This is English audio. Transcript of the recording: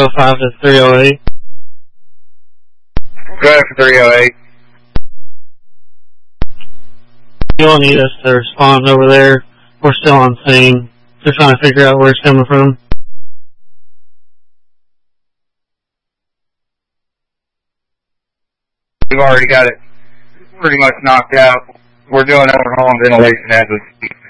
5 to 308. Go ahead for 308. You'll need us to respond over there. We're still on scene. Just trying to figure out where it's coming from. We've already got it pretty much knocked out. We're doing overhaul and ventilation as we speak.